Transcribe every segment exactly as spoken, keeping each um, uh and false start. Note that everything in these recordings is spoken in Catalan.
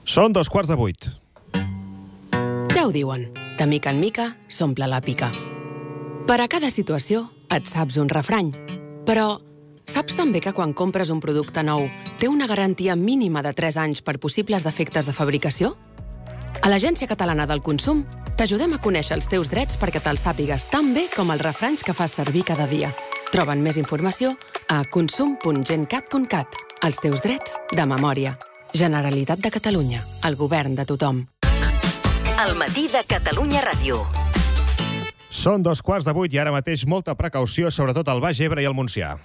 Són dos quarts de vuit. Ja ho diuen, de mica en mica s'omple la pica. Per a cada situació et saps un refrany. Però saps també que quan compres un producte nou té una garantia mínima de tres anys per possibles defectes de fabricació? A l'Agència Catalana del Consum t'ajudem a conèixer els teus drets perquè te'ls sàpigues tan bé com els refranys que fas servir cada dia. Troben més informació a consum punt gencat punt cat. Els teus drets de memòria. Generalitat de Catalunya. El govern de tothom. El matí de Catalunya Ràdio. Són dos quarts de vuit i ara mateix molta precaució, sobretot al Baix Ebre i al Montsià.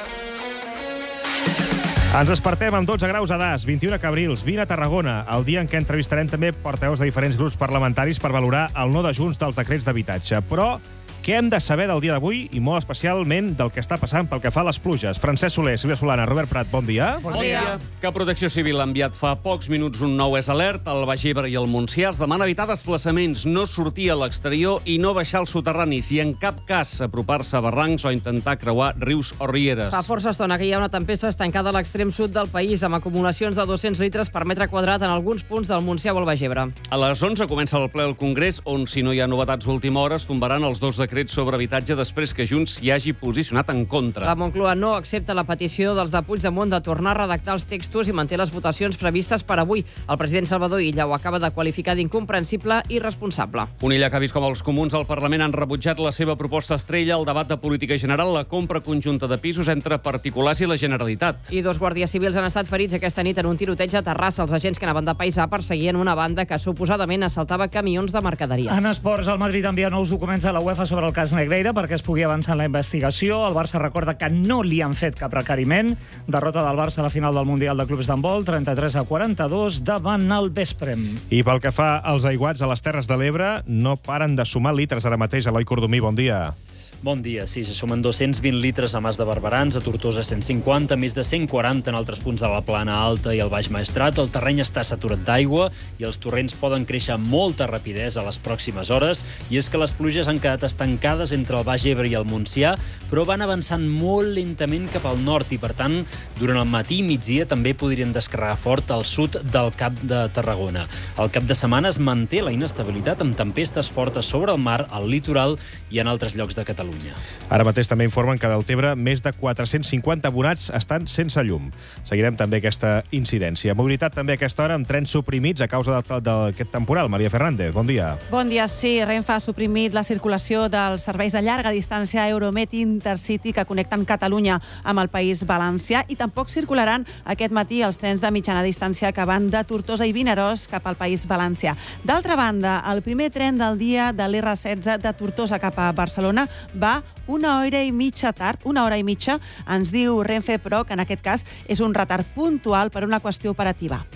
Ens despertem amb dotze graus a Das, vint-i-un a Cabrils, vint a Tarragona, el dia en què entrevistarem també portaveus de diferents grups parlamentaris per valorar el no de Junts dels decrets d'habitatge. Però què hem de saber del dia d'avui i molt especialment del que està passant pel que fa a les pluges? Francesc Soler, Sílvia Solana, Robert Prat, bon dia. Bon dia. Que Protecció Civil ha enviat fa pocs minuts un nou és alert al Baix Ebre i al Montsià. Es demana evitar desplaçaments, no sortir a l'exterior i no baixar als soterranis i en cap cas apropar-se a barrancs o intentar creuar rius o rieres. Fa força estona que hi ha una tempesta estancada a l'extrem sud del país amb acumulacions de dos-cents litres per metre quadrat en alguns punts del Montsià o el Baix Ebre. A les onze comença el ple del Congrés on, si no hi ha novetats d'última hora, es tombaran els dos decrets sobre habitatge després que Junts s'hi hagi posicionat en contra. La Moncloa no accepta la petició dels de Puigdemont de tornar a redactar els textos i manté les votacions previstes per avui. El president Salvador Illa ho acaba de qualificar d'incomprensible i irresponsable. Un Illa que ha vist com els comuns al Parlament han rebutjat la seva proposta estrella al debat de política general, la compra conjunta de pisos entre particulars i la Generalitat. I dos guàrdies civils han estat ferits aquesta nit en un tiroteig a Terrassa. Els agents que anaven de paisà perseguien una banda que suposadament assaltava camions de mercaderies. En esports, el Madrid envia nous documents a la UEFA sobre el cas Negreira perquè es pugui avançar en la investigació. El Barça recorda que no li han fet cap requeriment. Derrota del Barça a la final del Mundial de Clubs d'handbol, trenta-tres a quaranta-dos, davant el Vesprem. I pel que fa als aiguats a les Terres de l'Ebre, no paren de sumar litres ara mateix. Eloi Cordomí, bon dia. Bon dia, sí, se sumen dos-cents vint litres a Mas de Barberans, a Tortosa cent cinquanta, més de cent quaranta en altres punts de la Plana Alta i el Baix Maestrat. El terreny està saturat d'aigua i els torrents poden créixer amb molta rapidesa a les pròximes hores. I és que les pluges han quedat estancades entre el Baix Ebre i el Montsià, però van avançant molt lentament cap al nord i, per tant, durant el matí i migdia també podrien descarregar fort al sud del Cap de Tarragona. El cap de setmana es manté la inestabilitat amb tempestes fortes sobre el mar, al litoral i en altres llocs de Catalunya. Ara mateix també informen que a Deltebre més de quatre-cents cinquanta abonats estan sense llum. Seguirem també aquesta incidència. Mobilitat també a aquesta hora amb trens suprimits a causa d'aquest temporal. Maria Fernández, bon dia. Bon dia, sí. Renfe ha suprimit la circulació dels serveis de llarga distància Euromet Intercity que connecten Catalunya amb el País Valencià i tampoc circularan aquest matí els trens de mitjana distància que van de Tortosa i Vinaròs cap al País Valencià. D'altra banda, el primer tren del dia de l'R setze de Tortosa cap a Barcelona va una hora i mitja tard, una hora i mitja, ens diu Renfe, però que en aquest cas és un retard puntual per una qüestió operativa.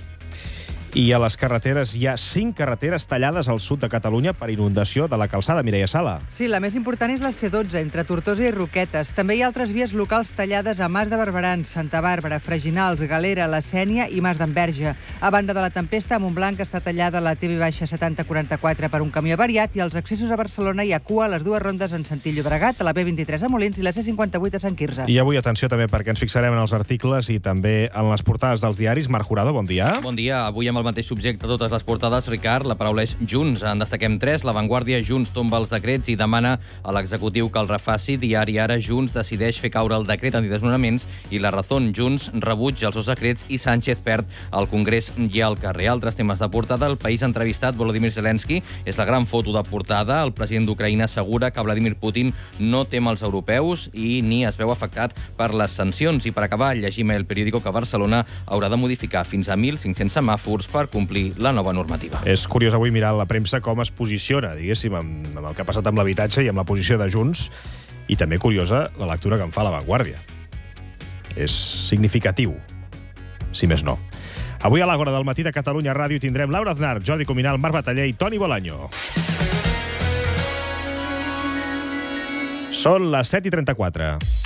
I a les carreteres hi ha cinc carreteres tallades al sud de Catalunya per inundació de la calçada. Mireia Sala. Sí, la més important és la C dotze, entre Tortosa i Roquetes. També hi ha altres vies locals tallades a Mas de Barberans, Santa Bàrbara, Freginals, Galera, La Sénia i Mas d'Enverge. A banda de la tempesta, a Montblanc està tallada la T V setanta quaranta-quatre per un camió avariat i als accessos a Barcelona hi ha cua a les dues rondes en sentit Llobregat, a la B vint-i-tres a Molins i la C cinquanta-vuit a Sant Quirze. I avui, atenció també, perquè ens fixarem en els articles i també en les portades dels diaris. Marc Jurado, bon dia. Bon dia. Avui amb el mateix subjecte a totes les portades, Ricard, la paraula és Junts. En destaquem tres. La Vanguardia, Junts tomba els decrets i demana a l'executiu que el refaci. Diari Ara, Junts decideix fer caure el decret antidesnonaments i La Razón, Junts rebutja els dos decrets i Sánchez perd al Congrés i al carrer. Altres temes de portada. El País ha entrevistat Volodymyr Zelensky. És la gran foto de portada. El president d'Ucraïna assegura que Vladimir Putin no tem els europeus i ni es veu afectat per les sancions. I per acabar, llegim El Periódico que Barcelona haurà de modificar fins a mil cinc-cents semàfors per complir la nova normativa. És curiós avui mirar la premsa com es posiciona, diguéssim, amb, amb el que ha passat amb l'habitatge i amb la posició de Junts, i també curiosa la lectura que en fa La Vanguardia. És significatiu, si més no. Avui a l'Àgora del matí de Catalunya Ràdio tindrem Laura Aznar, Jordi Cuminal, Marc Bataller i Toni Bolaño. Són les set i trenta-quatre.